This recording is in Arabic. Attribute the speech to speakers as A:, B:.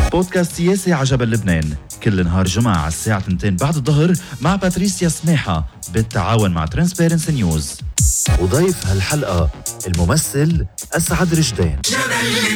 A: بودكاست سياسي عجبا لبنان كل نهار جمعة على الساعة 2 بعد الظهر مع باتريسيا سماحة بالتعاون مع ترانسبيرنسي نيوز. وضيف هالحلقة الممثل أسعد رشدان.